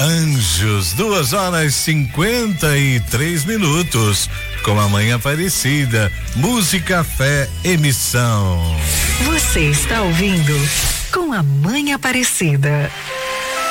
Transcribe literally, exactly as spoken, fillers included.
Anjos, duas horas cinquenta e três minutos, com a Mãe Aparecida, música, fé, emissão. Você está ouvindo com a Mãe Aparecida.